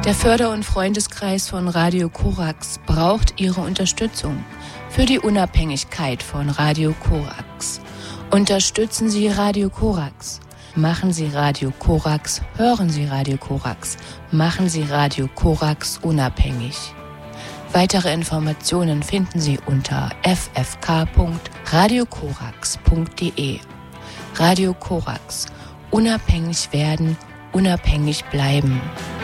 Der Förder- und Freundeskreis von Radio Korax braucht Ihre Unterstützung für die Unabhängigkeit von Radio Korax. Unterstützen Sie Radio Korax. Machen Sie Radio Korax, hören Sie Radio Korax. Machen Sie Radio Korax unabhängig. Weitere Informationen finden Sie unter ffk.radiokorax.de. Radio Korax. Unabhängig werden, unabhängig bleiben.